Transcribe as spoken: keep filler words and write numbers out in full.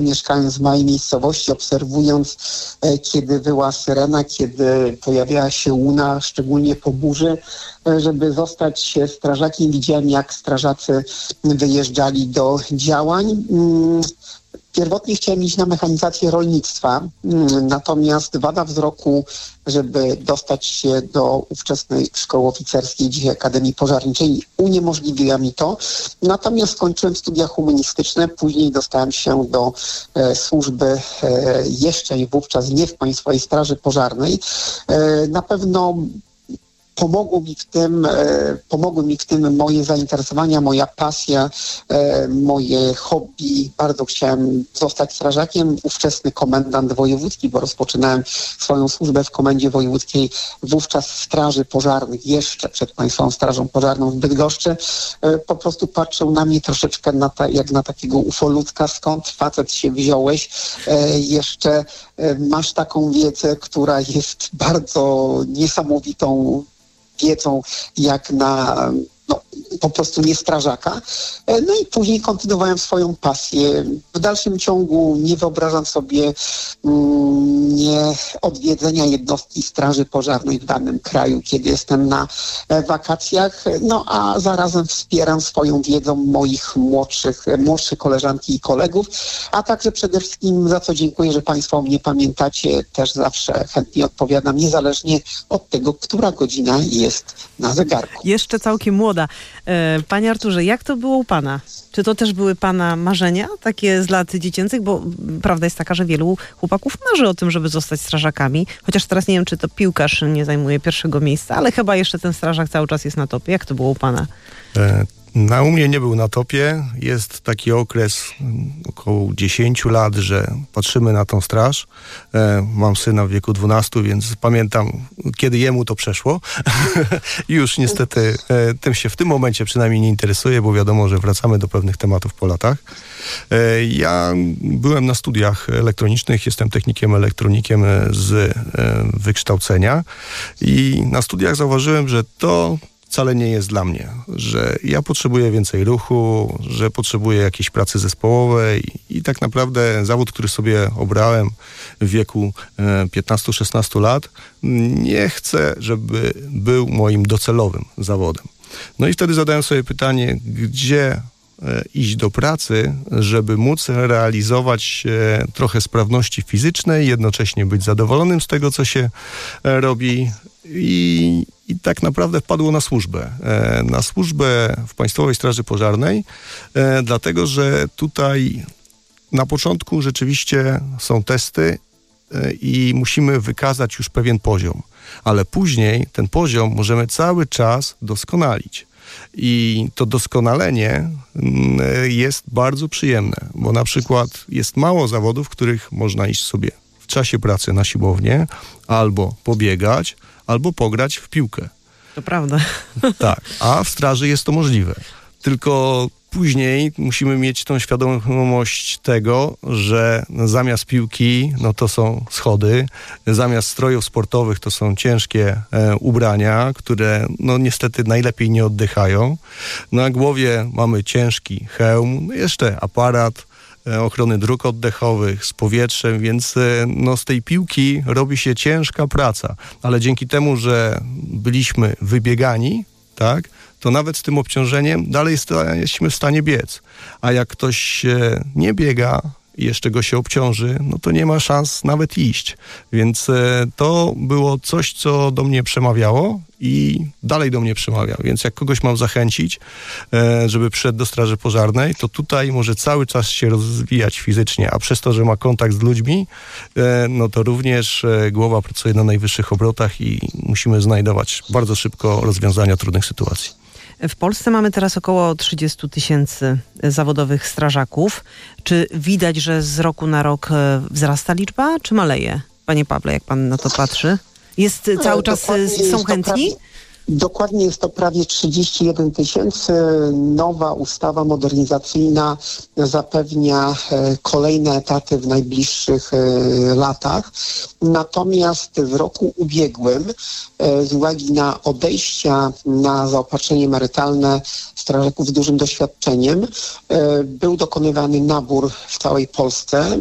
mieszkając w małej miejscowości, obserwując, e, kiedy wyła syrena, kiedy pojawiała się łuna, szczególnie po burzy, e, żeby zostać strażakiem. Widziałem, jak strażacy wyjeżdżali do działań. Mm, Pierwotnie chciałem iść na mechanizację rolnictwa, natomiast wada wzroku, żeby dostać się do ówczesnej szkoły oficerskiej, dzisiaj Akademii Pożarniczej, uniemożliwiła mi to. Natomiast skończyłem studia humanistyczne, później dostałem się do e, służby e, jeszcze wówczas nie w Państwowej Straży Pożarnej. E, na pewno Pomogło mi w tym, e, pomogły mi w tym moje zainteresowania, moja pasja, e, moje hobby. Bardzo chciałem zostać strażakiem. Ówczesny komendant wojewódzki, bo rozpoczynałem swoją służbę w Komendzie Wojewódzkiej, wówczas Straży Pożarnych, jeszcze przed Państwową Strażą Pożarną w Bydgoszczy, e, po prostu patrzył na mnie troszeczkę na ta, jak na takiego ufoludzka. Skąd facet się wziąłeś? E, jeszcze e, masz taką wiedzę, która jest bardzo niesamowitą wiedzą jak na no, po prostu nie strażaka. No i później kontynuowałem swoją pasję. W dalszym ciągu nie wyobrażam sobie mm, nie odwiedzenia jednostki Straży Pożarnej w danym kraju, kiedy jestem na e, wakacjach, no a zarazem wspieram swoją wiedzą moich młodszych, młodszych koleżanki i kolegów, a także przede wszystkim za co dziękuję, że Państwo mnie pamiętacie, też zawsze chętnie odpowiadam, niezależnie od tego, która godzina jest na zegarku. Jeszcze całkiem młoda. Panie Arturze, jak to było u Pana? Czy to też były Pana marzenia, takie z lat dziecięcych? Bo prawda jest taka, że wielu chłopaków marzy o tym, żeby zostać strażakami. Chociaż teraz nie wiem, czy to piłkarz nie zajmuje pierwszego miejsca, ale chyba jeszcze ten strażak cały czas jest na topie. Jak to było u Pana? E- Na u mnie nie był na topie. Jest taki okres około dziesięć lat, że patrzymy na tą straż. E, mam syna w wieku dwunastu, więc pamiętam, kiedy jemu to przeszło. I już niestety e, tym się w tym momencie przynajmniej nie interesuje, bo wiadomo, że wracamy do pewnych tematów po latach. E, ja byłem na studiach elektronicznych, jestem technikiem elektronikiem z e, wykształcenia i na studiach zauważyłem, że to wcale nie jest dla mnie, że ja potrzebuję więcej ruchu, że potrzebuję jakiejś pracy zespołowej i tak naprawdę zawód, który sobie obrałem w wieku piętnastu szesnastu lat, nie chcę, żeby był moim docelowym zawodem. No i wtedy zadałem sobie pytanie, gdzie iść do pracy, żeby móc realizować trochę sprawności fizycznej, jednocześnie być zadowolonym z tego, co się robi i, i tak naprawdę wpadło na służbę. Na służbę w Państwowej Straży Pożarnej, dlatego, że tutaj na początku rzeczywiście są testy i musimy wykazać już pewien poziom, ale później ten poziom możemy cały czas doskonalić. I to doskonalenie jest bardzo przyjemne, bo na przykład jest mało zawodów, w których można iść sobie w czasie pracy na siłownię, albo pobiegać, albo pograć w piłkę. To prawda. Tak, a w straży jest to możliwe. Tylko później musimy mieć tą świadomość tego, że zamiast piłki, no to są schody, zamiast strojów sportowych to są ciężkie e, ubrania, które no niestety najlepiej nie oddychają. Na głowie mamy ciężki hełm, jeszcze aparat e, ochrony dróg oddechowych z powietrzem, więc e, no z tej piłki robi się ciężka praca, ale dzięki temu, że byliśmy wybiegani, tak, to nawet z tym obciążeniem dalej jesteśmy w stanie biec. A jak ktoś nie biega i jeszcze go się obciąży, no to nie ma szans nawet iść. Więc e, to było coś, co do mnie przemawiało i dalej do mnie przemawia. Więc jak kogoś mam zachęcić, e, żeby przyszedł do Straży Pożarnej, to tutaj może cały czas się rozwijać fizycznie, a przez to, że ma kontakt z ludźmi, e, no to również e, głowa pracuje na najwyższych obrotach i musimy znajdować bardzo szybko rozwiązania trudnych sytuacji. W Polsce mamy teraz około trzydzieści tysięcy zawodowych strażaków. Czy widać, że z roku na rok wzrasta liczba, czy maleje? Panie Pawle, jak pan na to patrzy? Jest cały czas, są chętni? Dokładnie jest to prawie trzydzieści jeden tysięcy. Nowa ustawa modernizacyjna zapewnia kolejne etaty w najbliższych latach. Natomiast w roku ubiegłym z uwagi na odejścia na zaopatrzenie emerytalne strażaków z dużym doświadczeniem był dokonywany nabór w całej Polsce.